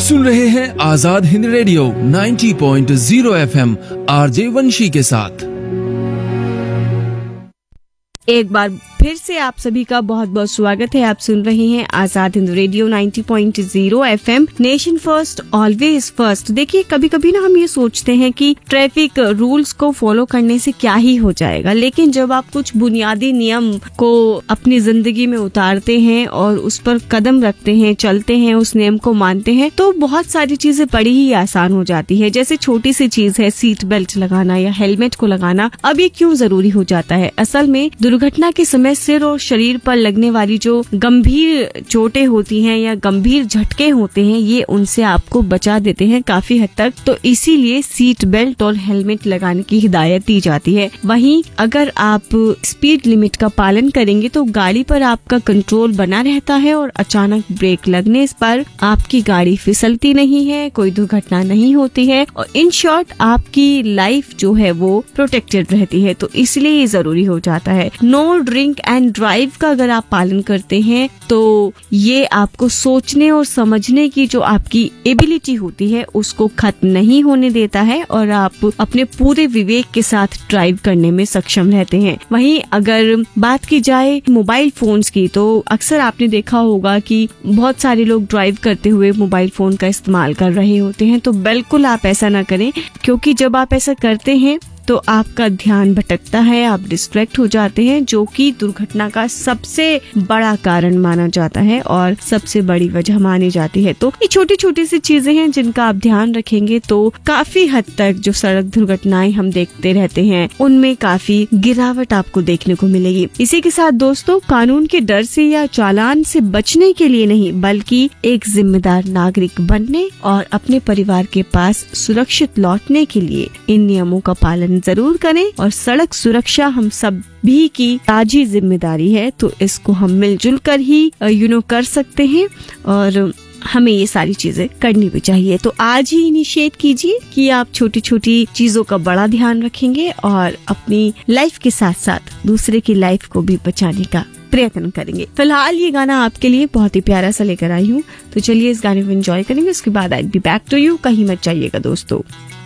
सुन रहे हैं Azad Hind radio 90.0 FM RJ वंशी के साथ। एक बार फिर से आप सभी का बहुत बहुत स्वागत है। आप सुन रहे हैं Azad Hind radio 90.0 FM nation first always first. देखिए, कभी कभी ना हम ये सोचते हैं कि ट्रैफिक रूल्स को फॉलो करने से क्या ही हो जाएगा, लेकिन जब आप कुछ बुनियादी नियम को अपनी जिंदगी में उतारते हैं और उस पर कदम रखते हैं, चलते हैं, उस नियम को मानते हैं, तो बहुत सारी चीजें बड़ी ही आसान हो जाती है। जैसे छोटी सी चीज है सीट बेल्ट लगाना या हेलमेट को लगाना। अब ये क्यों जरूरी हो जाता है? असल में दुर्घटना के समय सिर और शरीर पर लगने वाली जो गंभीर चोटें होती हैं या गंभीर झटके होते हैं, ये उनसे आपको बचा देते हैं काफी हद तक। तो इसीलिए सीट बेल्ट और हेलमेट लगाने की हिदायत दी जाती है। वहीं अगर आप स्पीड लिमिट का पालन करेंगे तो गाड़ी पर आपका कंट्रोल बना रहता है और अचानक ब्रेक लगने पर आपकी गाड़ी फिसलती नहीं है, कोई दुर्घटना नहीं होती है और इन शॉर्ट आपकी लाइफ जो है वो प्रोटेक्टेड रहती है। तो इसलिए ये जरूरी हो जाता है। नो ड्रिंक एंड ड्राइव का अगर आप पालन करते हैं तो ये आपको सोचने और समझने की जो आपकी एबिलिटी होती है उसको खत्म नहीं होने देता है और आप अपने पूरे विवेक के साथ ड्राइव करने में सक्षम रहते हैं। वहीं अगर बात की जाए मोबाइल फोन्स की, तो अक्सर आपने देखा होगा कि बहुत सारे लोग ड्राइव करते हुए मोबाइल फोन का इस्तेमाल कर रहे होते हैं। तो बिल्कुल आप ऐसा ना करें, क्योंकि जब आप ऐसा करते हैं तो आपका ध्यान भटकता है, आप डिस्ट्रैक्ट हो जाते हैं, जो कि दुर्घटना का सबसे बड़ा कारण माना जाता है और सबसे बड़ी वजह मानी जाती है। तो ये छोटी छोटी सी चीजें हैं जिनका आप ध्यान रखेंगे तो काफी हद तक जो सड़क दुर्घटनाएं हम देखते रहते हैं उनमें काफी गिरावट आपको देखने को मिलेगी। इसी के साथ दोस्तों, कानून के डर से या चालान से बचने के लिए नहीं, बल्कि एक जिम्मेदार नागरिक बनने और अपने परिवार के पास सुरक्षित लौटने के लिए इन नियमों का पालन जरूर करें। और सड़क सुरक्षा हम सब भी की साझी जिम्मेदारी है, तो इसको हम मिलजुल कर ही कर सकते हैं और हमें ये सारी चीजें करनी भी चाहिए। तो आज ही इनिशिएट कीजिए कि आप छोटी छोटी चीजों का बड़ा ध्यान रखेंगे और अपनी लाइफ के साथ साथ दूसरे की लाइफ को भी बचाने का प्रयत्न करेंगे। फिलहाल ये गाना आपके लिए बहुत ही प्यारा सा लेकर आई हूँ, तो चलिए इस गाने को एंजॉय करेंगे। उसके बाद आई बी बैक टू यू। कहीं मत जाइएगा दोस्तों।